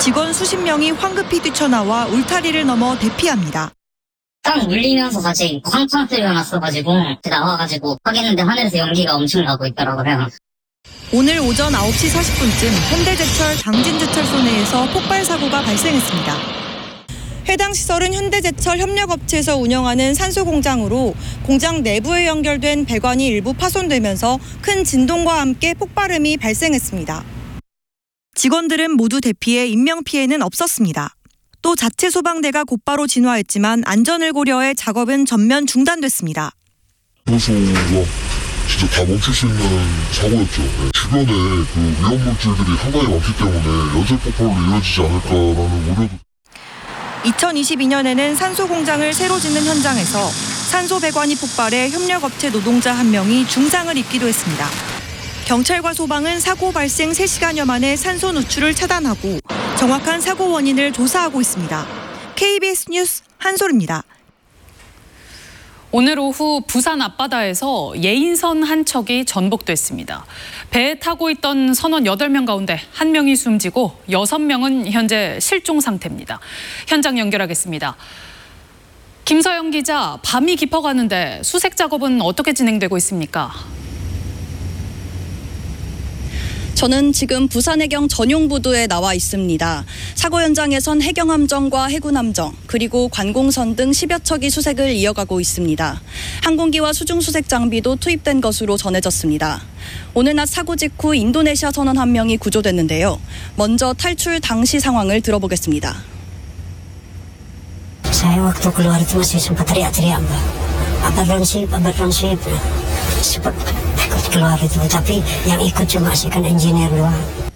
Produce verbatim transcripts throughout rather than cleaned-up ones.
직원 수십 명이 황급히 뛰쳐나와 울타리를 넘어 대피합니다. 땅 물리면서 같이 쾅쾅 소리가 났어가지고 나와가지고 확인했는데 하늘에서 연기가 엄청 나고 있더라고요. 오늘 오전 아홉 시 사십 분쯤 현대제철 당진제철소 내에서 폭발 사고가 발생했습니다. 해당 시설은 현대제철 협력업체에서 운영하는 산소 공장으로 공장 내부에 연결된 배관이 일부 파손되면서 큰 진동과 함께 폭발음이 발생했습니다. 직원들은 모두 대피해 인명피해는 없었습니다. 또 자체 소방대가 곧바로 진화했지만 안전을 고려해 작업은 전면 중단됐습니다. 그래서 진짜 다 멈출 수 있는 사고였죠. 주변에 그 위험물질들이 상당히 많기 때문에 연쇄 폭발로 이어지지 않을까라는 우려도. 이천이십이 년에는 산소 공장을 새로 짓는 현장에서 산소 배관이 폭발해 협력업체 노동자 한 명이 중상을 입기도 했습니다. 경찰과 소방은 사고 발생 세 시간여 만에 산소 누출을 차단하고 정확한 사고 원인을 조사하고 있습니다. 케이비에스 뉴스 한솔입니다. 오늘 오후 부산 앞바다에서 예인선 한 척이 전복됐습니다. 배에 타고 있던 선원 여덟 명 가운데 한 명이 숨지고 여섯 명은 현재 실종 상태입니다. 현장 연결하겠습니다. 김서영 기자, 밤이 깊어가는데 수색 작업은 어떻게 진행되고 있습니까? 저는 지금 부산해경 전용부두에 나와 있습니다. 사고 현장에선 해경함정과 해군함정 그리고 관공선 등 십여 척이 수색을 이어가고 있습니다. 항공기와 수중수색 장비도 투입된 것으로 전해졌습니다. 오늘 낮 사고 직후 인도네시아 선원 한 명이 구조됐는데요. 먼저 탈출 당시 상황을 들어보겠습니다. Saya waktu keluar itu masih sempat teriak-teriak, Mbak. Apa drone apa drone sempat takut keluar itu, tapi yang ikut cuma sih kan engineer doang.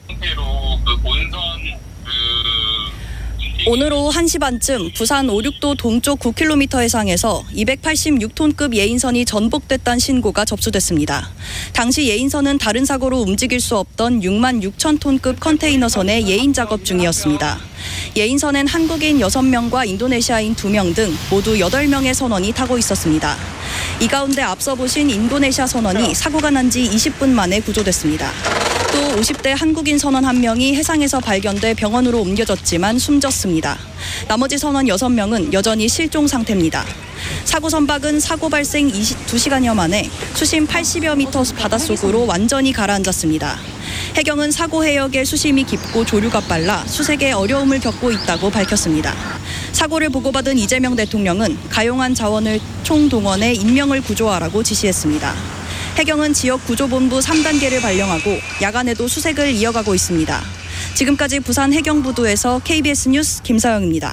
오늘 오후 한 시 반쯤 부산 오륙도 동쪽 구 킬로미터 해상에서 이백팔십육 톤급 예인선이 전복됐다는 신고가 접수됐습니다. 당시 예인선은 다른 사고로 움직일 수 없던 육만 육천 톤급 컨테이너선의 예인 작업 중이었습니다. 예인선엔 한국인 여섯 명과 인도네시아인 두 명 등 모두 여덟 명의 선원이 타고 있었습니다. 이 가운데 앞서 보신 인도네시아 선원이 사고가 난 지 이십 분 만에 구조됐습니다. 또 오십 대 한국인 선원 한 명이 해상에서 발견돼 병원으로 옮겨졌지만 숨졌습니다. 나머지 선원 여섯 명은 여전히 실종 상태입니다. 사고 선박은 사고 발생 이십이 시간여 만에 수심 팔십여 미터 바닷속으로 완전히 가라앉았습니다. 해경은 사고 해역의 수심이 깊고 조류가 빨라 수색에 어려움을 겪고 있다고 밝혔습니다. 사고를 보고받은 이재명 대통령은 가용한 자원을 총동원해 인명을 구조하라고 지시했습니다. 해경은 지역구조본부 삼 단계를 발령하고 야간에도 수색을 이어가고 있습니다. 지금까지 부산 해경부두에서 케이비에스 뉴스 김서영입니다.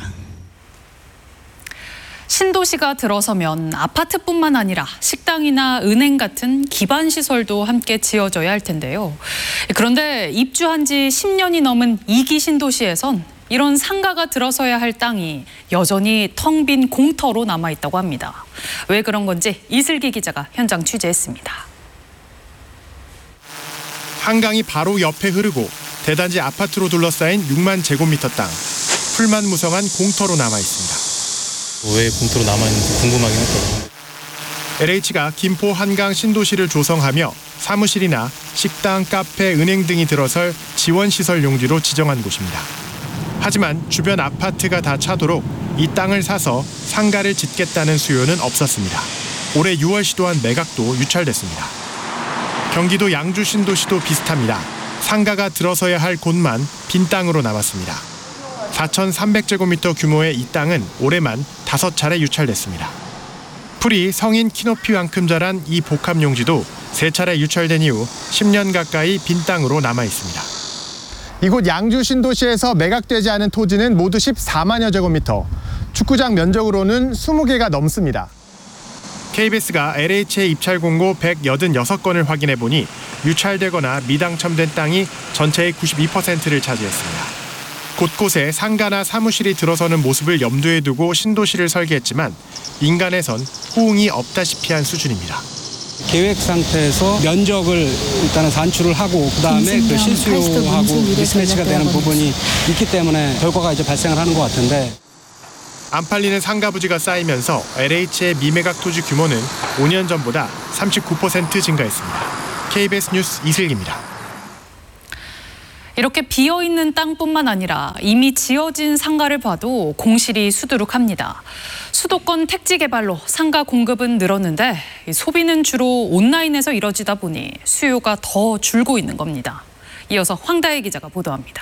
신도시가 들어서면 아파트뿐만 아니라 식당이나 은행 같은 기반 시설도 함께 지어져야 할 텐데요. 그런데 입주한 지 십 년이 넘은 이 기 신도시에선 이런 상가가 들어서야 할 땅이 여전히 텅 빈 공터로 남아있다고 합니다. 왜 그런 건지 이슬기 기자가 현장 취재했습니다. 한강이 바로 옆에 흐르고 대단지 아파트로 둘러싸인 육만 제곱미터 땅. 풀만 무성한 공터로 남아있습니다. 왜 공터로 남아있는지 궁금하긴 했거든요. 엘에이치가 김포 한강 신도시를 조성하며 사무실이나 식당, 카페, 은행 등이 들어설 지원시설 용지로 지정한 곳입니다. 하지만 주변 아파트가 다 차도록 이 땅을 사서 상가를 짓겠다는 수요는 없었습니다. 올해 유월 시도한 매각도 유찰됐습니다. 경기도 양주 신도시도 비슷합니다. 상가가 들어서야 할 곳만 빈 땅으로 남았습니다. 사천삼백 제곱미터 규모의 이 땅은 올해만 다섯 차례 유찰됐습니다. 풀이 성인 키높이만큼 자란 이 복합 용지도 세 차례 유찰된 이후 십 년 가까이 빈 땅으로 남아 있습니다. 이곳 양주 신도시에서 매각되지 않은 토지는 모두 십사만여 제곱미터. 축구장 면적으로는 이십 개가 넘습니다. 케이비에스가 엘에이치의 입찰 공고 백팔십육 건을 확인해 보니 유찰되거나 미당첨된 땅이 전체의 구십이 퍼센트를 차지했습니다. 곳곳에 상가나 사무실이 들어서는 모습을 염두에 두고 신도시를 설계했지만 인간에선 호응이 없다시피 한 수준입니다. 계획 상태에서 면적을 일단은 산출을 하고 그다음에 그 실수요하고 미스매치가 되는 부분이 있기 때문에 결과가 이제 발생을 하는 것 같은데. 안 팔리는 상가 부지가 쌓이면서 엘에이치의 미매각 토지 규모는 오 년 전보다 삼십구 퍼센트 증가했습니다. 케이비에스 뉴스 이슬기입니다. 이렇게 비어있는 땅뿐만 아니라 이미 지어진 상가를 봐도 공실이 수두룩합니다. 수도권 택지 개발로 상가 공급은 늘었는데 소비는 주로 온라인에서 이뤄지다 보니 수요가 더 줄고 있는 겁니다. 이어서 황다혜 기자가 보도합니다.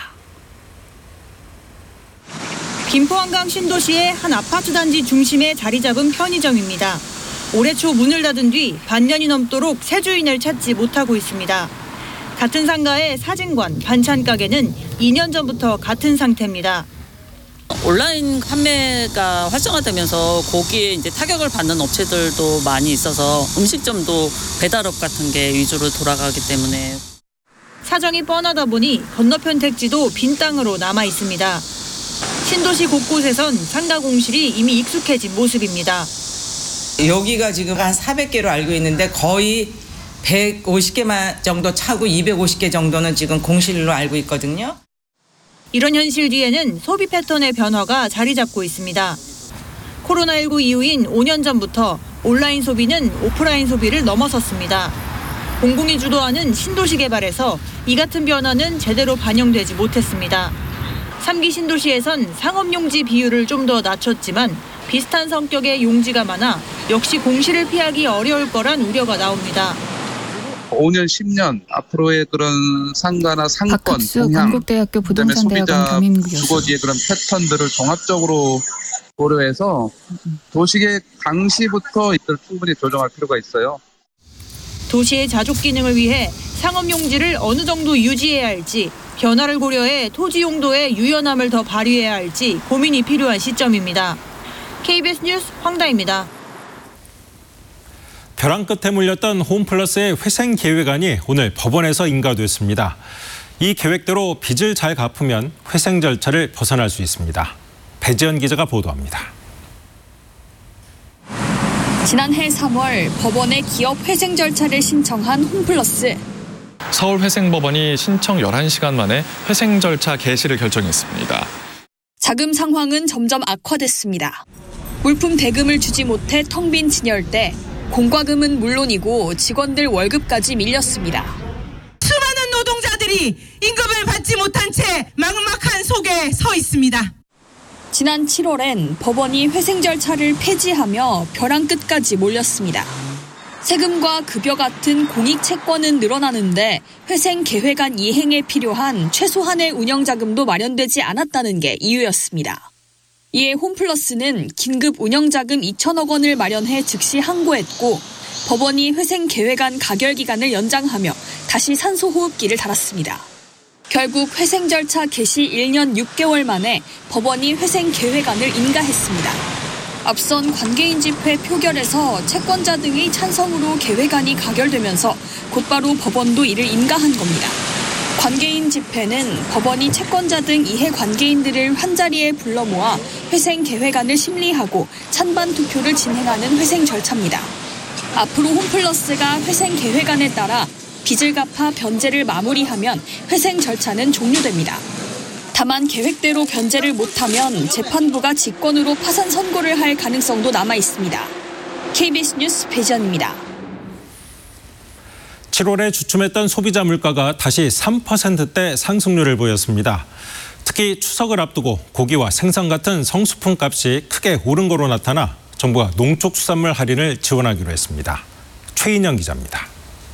김포 한강 신도시의 한 아파트 단지 중심에 자리 잡은 편의점입니다. 올해 초 문을 닫은 뒤 반년이 넘도록 새 주인을 찾지 못하고 있습니다. 같은 상가의 사진관, 반찬 가게는 이 년 전부터 같은 상태입니다. 온라인 판매가 활성화되면서 거기에 이제 타격을 받는 업체들도 많이 있어서 음식점도 배달업 같은 게 위주로 돌아가기 때문에 사정이 뻔하다 보니 건너편 택지도 빈 땅으로 남아 있습니다. 신도시 곳곳에선 상가 공실이 이미 익숙해진 모습입니다. 여기가 지금 한 사백 개로 알고 있는데 거의 백오십 개만 정도 차고 이백오십 개 정도는 지금 공실로 알고 있거든요. 이런 현실 뒤에는 소비 패턴의 변화가 자리 잡고 있습니다. 코로나십구 이후인 오 년 전부터 온라인 소비는 오프라인 소비를 넘어섰습니다. 공공이 주도하는 신도시 개발에서 이 같은 변화는 제대로 반영되지 못했습니다. 삼 기 신도시에선 상업용지 비율을 좀 더 낮췄지만 비슷한 성격의 용지가 많아 역시 공실을 피하기 어려울 거란 우려가 나옵니다. 오 년, 십 년 앞으로의 그런 상가나 상권, 박학수 동향, 건국대학교 그다음에 부동산대학원 소비자 겸임교수. 주거지의 그런 패턴들을 종합적으로 고려해서 도시계획 당시부터 이들 충분히 조정할 필요가 있어요. 도시의 자족 기능을 위해 상업용지를 어느 정도 유지해야 할지, 변화를 고려해 토지 용도의 유연함을 더 발휘해야 할지 고민이 필요한 시점입니다. 케이비에스 뉴스 황다입니다. 벼랑 끝에 물렸던 홈플러스의 회생 계획안이 오늘 법원에서 인가됐습니다. 이 계획대로 빚을 잘 갚으면 회생 절차를 벗어날 수 있습니다. 배지연 기자가 보도합니다. 지난해 삼월 법원에 기업 회생 절차를 신청한 홈플러스. 서울회생법원이 신청 열한 시간 만에 회생 절차 개시를 결정했습니다. 자금 상황은 점점 악화됐습니다. 물품 대금을 주지 못해 텅 빈 진열대, 공과금은 물론이고 직원들 월급까지 밀렸습니다. 수많은 노동자들이 임금을 받지 못한 채 막막한 속에 서 있습니다. 지난 칠월엔 법원이 회생 절차를 폐지하며 벼랑 끝까지 몰렸습니다. 세금과 급여 같은 공익 채권은 늘어나는데 회생 계획안 이행에 필요한 최소한의 운영자금도 마련되지 않았다는 게 이유였습니다. 이에 홈플러스는 긴급 운영자금 이천억 원을 마련해 즉시 항고했고 법원이 회생 계획안 가결 기간을 연장하며 다시 산소호흡기를 달았습니다. 결국 회생 절차 개시 일 년 육 개월 만에 법원이 회생 계획안을 인가했습니다. 앞선 관계인 집회 표결에서 채권자 등의 찬성으로 계획안이 가결되면서 곧바로 법원도 이를 인가한 겁니다. 관계인 집회는 법원이 채권자 등 이해 관계인들을 한자리에 불러 모아 회생 계획안을 심리하고 찬반 투표를 진행하는 회생 절차입니다. 앞으로 홈플러스가 회생 계획안에 따라 빚을 갚아 변제를 마무리하면 회생 절차는 종료됩니다. 다만 계획대로 변제를 못하면 재판부가 직권으로 파산 선고를 할 가능성도 남아 있습니다. 케이비에스 뉴스 배지연입니다. 칠월에 주춤했던 소비자 물가가 다시 삼 퍼센트대 상승률을 보였습니다. 특히 추석을 앞두고 고기와 생선 같은 성수품 값이 크게 오른 거로 나타나 정부가 농축수산물 할인을 지원하기로 했습니다. 최인영 기자입니다.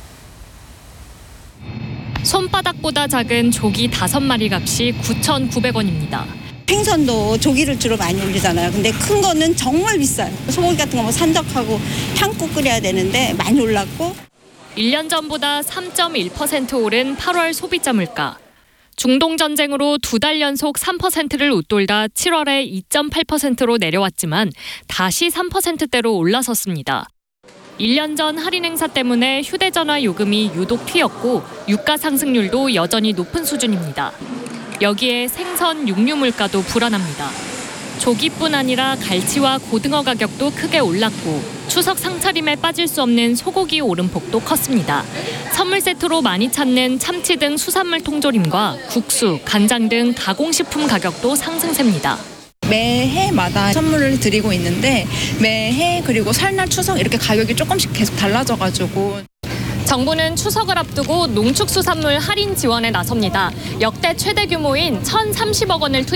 손바닥보다 작은 조기 다섯 마리 값이 구천구백 원입니다. 생선도 조기를 주로 많이 올리잖아요. 근데 큰 거는 정말 비싸요. 소고기 같은 거 뭐 산적하고 향국 끓여야 되는데 많이 올랐고. 일 년 전보다 삼 점 일 퍼센트 오른 팔월 소비자 물가. 중동 전쟁으로 두 달 연속 삼 퍼센트를 웃돌다 칠월에 이 점 팔 퍼센트로 내려왔지만 다시 삼 퍼센트대로 올라섰습니다. 일 년 전 할인 행사 때문에 휴대전화 요금이 유독 튀었고 유가 상승률도 여전히 높은 수준입니다. 여기에 생선, 육류 물가도 불안합니다. 조기뿐 아니라 갈치와 고등어 가격도 크게 올랐고 추석 상차림에 빠질 수 없는 소고기 오름폭도 컸습니다. 선물 세트로 많이 찾는 참치 등 수산물 통조림과 국수, 간장 등 가공식품 가격도 상승세입니다. 매해마다 선물을 드리고 있는데 매해 그리고 설날 추석 이렇게 가격이 조금씩 계속 달라져가지고 정부는 추석을 앞두고 농축수산물 할인 지원에 나섭니다. 역대 최대 규모인 천삼십억 원을 투입